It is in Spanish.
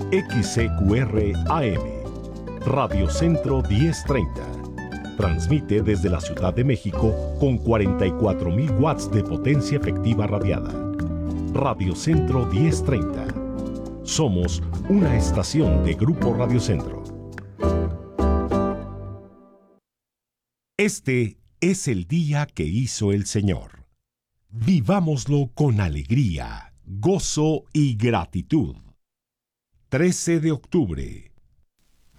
XCQR AM, Radio Centro 1030. Transmite desde la Ciudad de México con 44.000 watts de potencia efectiva radiada. Radio Centro 1030. Somos una estación de Grupo Radio Centro. Este es el día que hizo el Señor. Vivámoslo con alegría, gozo y gratitud. 13 de octubre,